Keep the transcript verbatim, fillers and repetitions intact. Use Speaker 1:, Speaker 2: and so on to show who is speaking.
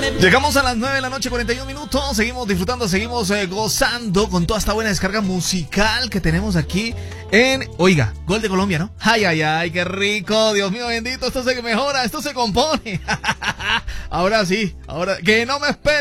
Speaker 1: Llegamos a las nueve de la noche, cuarenta y un minutos. Seguimos disfrutando, seguimos eh, gozando con toda esta buena descarga musical que tenemos aquí en... Oiga, Gol de Colombia, ¿no? Ay, ay, ay, qué rico. Dios mío bendito, esto se mejora, esto se compone. Ahora sí, ahora... Que no me espere.